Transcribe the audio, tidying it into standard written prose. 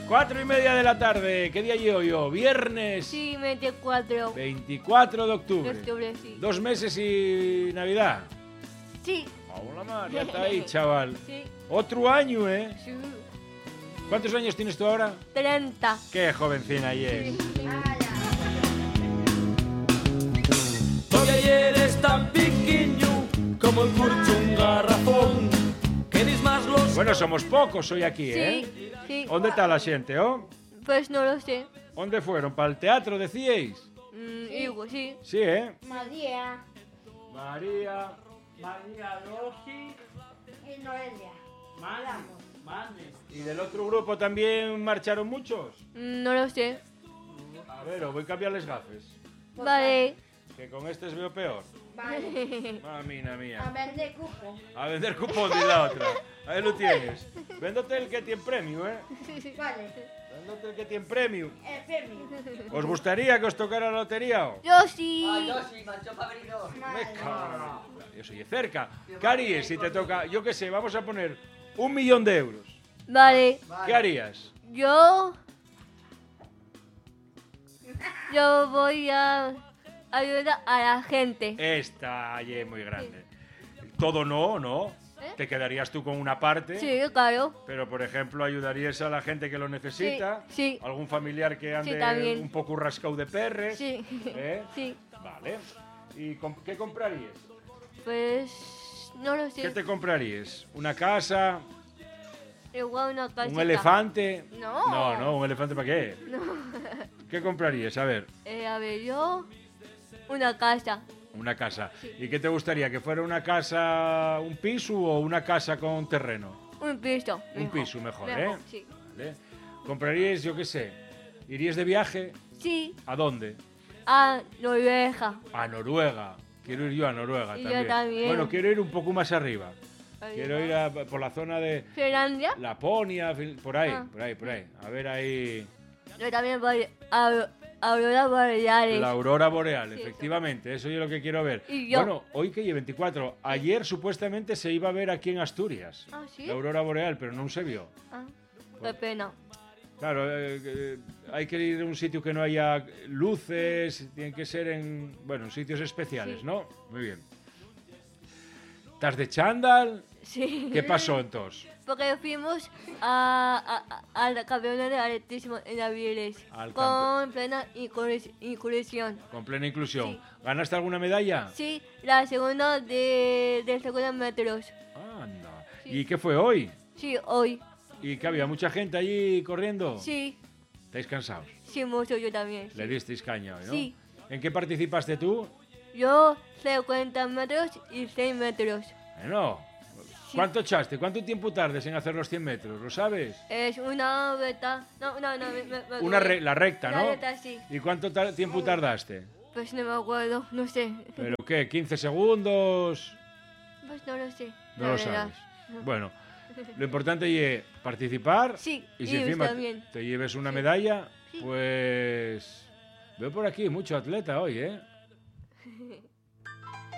4:30 de la tarde. ¿Qué día llevo yo? Viernes. Sí, 24. 24 de octubre. De octubre, sí. 2 meses y Navidad. Sí. Hola, mar, ya está ahí, chaval. Sí. Otro año, ¿eh? Sí. ¿Cuántos años tienes tú ahora? 30. Qué jovencina es. Todavía eres tan pequeño como el curcho un garrafón. Queréis más los... Bueno, somos pocos hoy aquí, ¿eh? Sí, sí. ¿Dónde está la gente, oh? Pues no lo sé. ¿Dónde fueron? ¿Para el teatro, decíais? Digo, sí. Sí, ¿eh? María María. Rosy y Noelia. ¿Y del otro grupo también marcharon muchos? No lo sé. A ver, os voy a cambiarles gafes. Vale. Que con estos veo peor. Vale. Mamina A mía. vender cupo. A vender cupón de la otra. Ahí lo tienes. Véndote el que tiene premio, ¿eh? Vale. Véndote el que tiene premio. El premio. ¿Os gustaría que os tocara la lotería? O? Yo sí. Yo sí, macho, para venir dos. Me cago en la- Yo soy de cerca. ¿Qué harías si te toca, yo qué sé, vamos a poner 1 millón de euros? Vale. ¿Qué harías? Yo voy a ayudar a la gente. Esta allí es muy grande. Todo no, ¿no? ¿Eh? Te quedarías tú con una parte. Sí, claro. Pero, por ejemplo, ayudarías a la gente que lo necesita. Sí, sí. Algún familiar que ande también. un poco rascado de perres. Sí. ¿Eh? Sí. Vale. ¿Y qué comprarías? Pues no lo sé. ¿Qué te comprarías? ¿Una casa? Igual una casita. ¿Un elefante? No. No, ¿un elefante para qué? ¿Qué comprarías? A ver, A ver, yo una casa. una casa. ¿Y qué te gustaría? ¿Que fuera una casa, un piso o una casa con terreno? Un piso. Un mejor. piso mejor, ¿eh? Sí. Vale. ¿Comprarías, yo qué sé? ¿Irías de viaje? Sí. ¿A dónde? A Noruega. A Noruega. Quiero ir yo a Noruega Y yo también. también. Bueno, quiero ir un poco más arriba. Quiero ir por la zona de Finlandia. Laponia, por ahí, Ah. por ahí. A ver ahí. Yo también voy a Aurora Boreales. La aurora boreal, Sí, efectivamente, eso es lo que quiero ver. Y yo. Bueno, hoy que lleve 24, ayer supuestamente se iba a ver aquí en Asturias. Ah, ¿sí? La aurora boreal, pero no se vio. Ah, qué pena. Claro, hay que ir a un sitio que no haya luces, tienen que ser en sitios especiales, Sí. ¿no? Muy bien. ¿Estás de chándal? Sí. ¿Qué pasó entonces? Porque fuimos al campeonato de atletismo en Aviles Al con plena inclusión. Con plena inclusión. Sí. ¿Ganaste alguna medalla? Sí, la segunda de 50 metros. Anda. Sí. ¿Y qué fue hoy? Sí, hoy. ¿Y que había mucha gente allí corriendo? Sí, ¿Estáis cansados? sí, mucho yo también. Le disteis caña hoy, ¿no? Sí. ¿En qué participaste tú? Yo 50 metros y 6 metros. Bueno, Sí. ¿cuánto echaste? ¿Cuánto tiempo tardes en hacer los 100 metros? ¿Lo sabes? Es una beta. No. La recta, La ¿no? recta, sí. ¿Y cuánto tiempo tardaste? Pues no me acuerdo, no sé. ¿Pero qué? ¿15 segundos? Pues no lo sé. No la lo verdad. sabes. Bueno, lo importante es participar. Sí, Y si y encima también. te lleves una Sí. medalla, Sí. pues... Veo por aquí mucho atleta hoy, ¿eh?